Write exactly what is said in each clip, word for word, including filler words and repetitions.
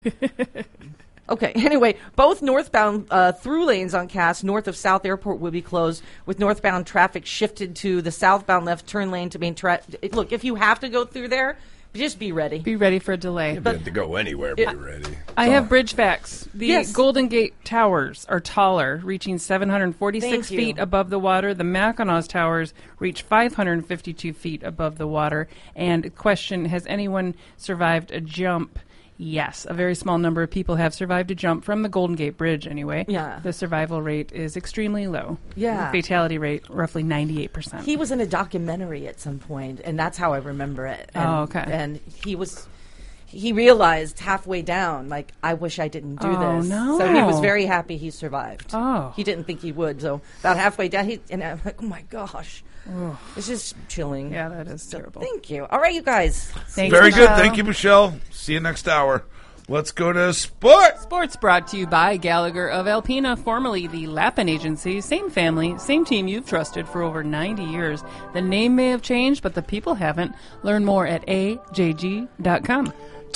Okay, anyway, both northbound uh, through lanes on Cass north of South Airport will be closed, with northbound traffic shifted to the southbound left turn lane to main tra- Look, if you have to go through there, just be ready. Be ready for a delay. You have to go anywhere, be ready. I have bridge facts. The Yes. Golden Gate Towers are taller, reaching seven hundred forty-six Thank you. feet above the water. The Mackinac Towers reach five hundred fifty-two feet above the water. And question, has anyone survived a jump? Yes, a very small number of people have survived a jump from the Golden Gate Bridge anyway. Yeah. The survival rate is extremely low. Yeah. The fatality rate, roughly ninety-eight percent. He was in a documentary at some point, and that's how I remember it. And, Oh, okay. And he was... He realized halfway down, like, I wish I didn't do Oh, this. no. So he was very happy he survived. Oh. He didn't think he would. So about halfway down, he and I'm like, oh my gosh, it's just chilling. Yeah, that is So terrible. thank you. All right, you guys. Thanks, Very good. Michelle. Thank you, Michelle. See you next hour. Let's go to sports. Sports brought to you by Gallagher of Alpena, formerly the Lappin Agency. Same family, same team you've trusted for over ninety years. The name may have changed, but the people haven't. Learn more at A J G dot com.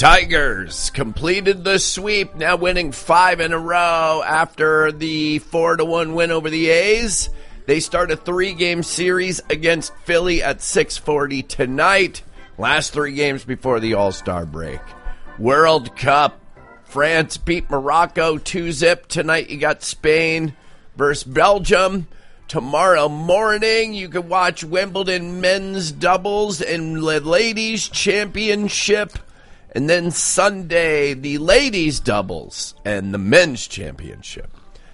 Tigers completed the sweep, now winning five in a row after the four to one win over the A's. They start a three-game series against Philly at six forty tonight. Last three games before the All-Star break. World Cup. France beat Morocco two zip. Tonight you got Spain versus Belgium. Tomorrow morning you can watch Wimbledon men's doubles and the ladies championship. And then Sunday, the ladies doubles and the men's championship.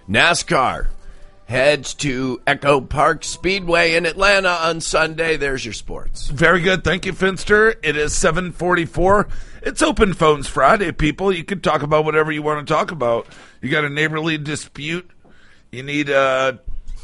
NASCAR heads to Echo Park Speedway in Atlanta on Sunday. There's your sports. Very good. Thank you, Finster. It is seven forty-four. It's Open Phones Friday, people. You can talk about whatever you want to talk about. You got a neighborly dispute. You need uh,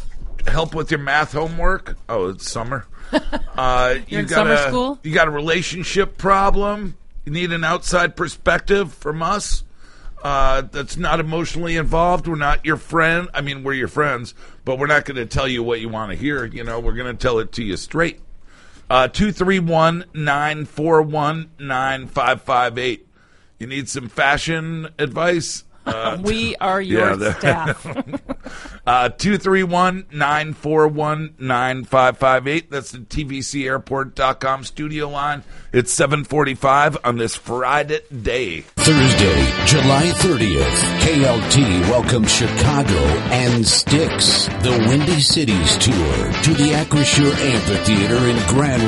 help with your math homework. Oh, it's summer. Uh, you in got summer a, school? You got a relationship problem. You need an outside perspective from us uh, that's not emotionally involved. We're not your friend. I mean, we're your friends, but we're not going to tell you what you want to hear. You know, we're going to tell it to you straight. Uh, two three one, nine four one, nine five five eight. You need some fashion advice? Uh, We are your yeah, that- staff. uh, two three one, nine four one, nine five five eight. That's the T V C airport dot com studio line. It's seven forty-five on this Friday day. Thursday, July thirtieth, K L T welcomes Chicago and Styx, the Windy Cities Tour, to the Acrisure Amphitheater in Grand